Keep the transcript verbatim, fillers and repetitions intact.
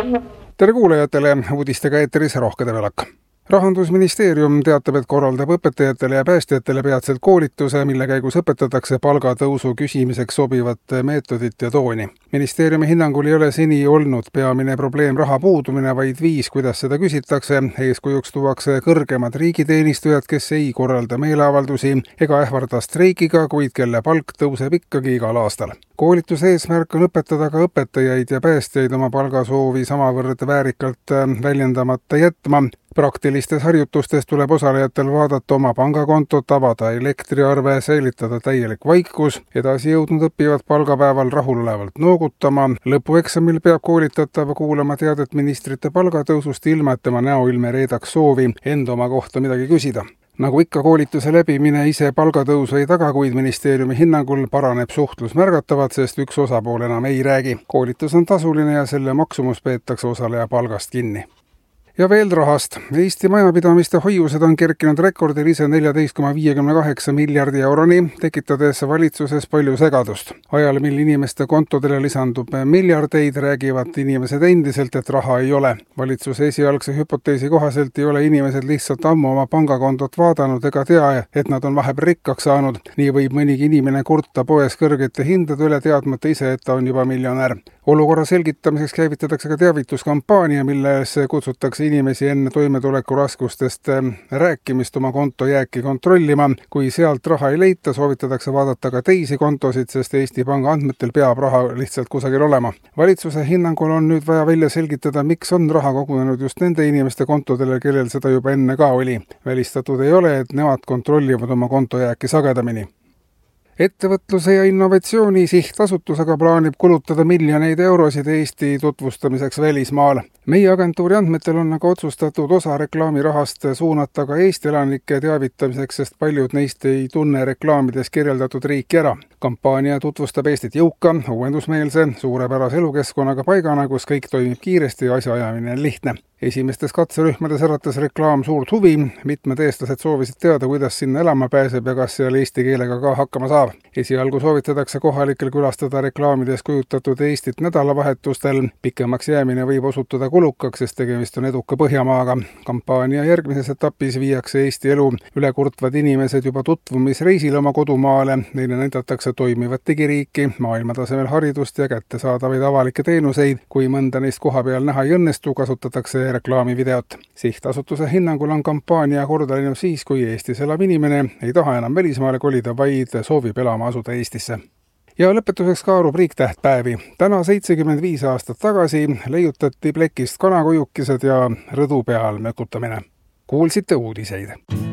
tere kuulajatele, uudistega eetris Rohke Develak. Rahandusministeerium teatab, et korraldab õpetajatele ja päästjatele peatselt koolituse, mille käigus õpetatakse palgatõusu küsimiseks sobivat meetodit ja tooni. Ministeeriumi hinnangul ei ole seni olnud peamine probleem raha puudumine, vaid viis, kuidas seda küsitakse. Eeskujuks tuuakse kõrgemad riigiteenistujad, kes ei korralda meeleavaldusi ega ähvarda streikiga, kuid kelle palk tõuseb ikkagi igal aastal. Koolituse eesmärk on õpetada ka õpetajaid ja päästjaid oma palgasoovi samavõrd väärikalt väljendamata jätma. Praktilistes harjutustes tuleb osalejatel vaadata oma pangakontot, avada elektriarve, säilitada täielik vaikus. Edasi jõudnud õpivad palgapäeval rahulolevalt noogutama. Lõpueksamil peab koolitatav kuulama teadet ministrite palgatõusust ilma, et tema näoilm ei reedaks soovi enda oma kohta midagi küsida. Nagu ikka koolituse läbimine ise palgatõusu ei taga, kuid ministeeriumi hinnangul paraneb suhtlus märgatavad, sest üks osapool enam ei räägi. Koolitus on tasuline ja selle maksumus peetakse osaleja palgast kinni. Ja veel rahast. Eesti majapidamiste hoiused on kerkinud rekordilise neliteist koma viiekümne kaheksa miljardi euroni, tekitades valitsuses palju segadust. Ajal, mil inimeste kontodele lisandub miljardeid, räägivad inimesed endiselt, et raha ei ole. Valitsuse esialgse hüpoteesi kohaselt ei ole inimesed lihtsalt ammu oma pangakontot vaadanud ega tea, et nad on vahepeal rikkaks saanud. Nii võib mõnigi inimene kurta poes kõrgete hindade üle teadmata ise, et ta on juba miljonär. Olukorra selgitamiseks käivitatakse ka teavituskampaania, milles kutsutakse inimesi enne toimetuleku raskustest rääkimist oma konto jääki kontrollima. Kui sealt raha ei leita, soovitatakse vaadata ka teisi kontosid, sest Eesti Panga andmetel peab raha lihtsalt kusagil olema. Valitsuse hinnangul on nüüd vaja välja selgitada, miks on raha kogunenud just nende inimeste kontodele, kellel seda juba enne ka oli. Välistatud ei ole, et nemad kontrollivad oma konto jääki sagedamini. Ettevõtluse ja innovatsiooni sihtasutusega plaanib kulutada miljoneid eurosid Eesti tutvustamiseks välismaal. Meie agentuuri andmetel on aga otsustatud osa reklaamirahast suunata ka Eesti elanike teavitamiseks, sest paljud neist ei tunne reklaamides kirjeldatud riiki ära. Kampaania tutvustab Eestit jõuka, uuendusmeelse, suurepärase elukeskkonnaga paigana, kus kõik toimib kiiresti ja asjaajamine on lihtne. Esimestes katserühmades äratas reklaam suurt huvi. Mitmed eestlased soovisid teada, kuidas sinna elama pääseb ja kas seal eesti keelega ka hakkama saab. Esialgu soovitatakse kohalikel külastada reklaamides kujutatud Eestit nädalavahetustel. Pikemaks jäämine võib osutuda kulukaks, sest tegemist on eduka Põhjamaaga. Kampaania järgmises etapis viiakse Eesti elu üle kurtvad inimesed juba tutvumisreisile oma kodumaale. Neile näidatakse toimivat digiriiki, maailmatasemel haridust ja kättesaadavaid avalikke teenuseid. Kui mõnda neist koha peal näha ei õnnestu, kasutatakse reklaamivideot. Sihtasutuse hinnangul on kampaania korda läinud siis, kui Eestis elab inimene ei taha enam välismaale kolida, vaid soovib elama asuda Eestisse. Ja lõpetuseks ka rubriik tähtpäevi. Täna seitsekümmend viis aastat tagasi leiutati plekist kanakujukised ja rõdu peal mökutamine. Kuulsite uudiseid.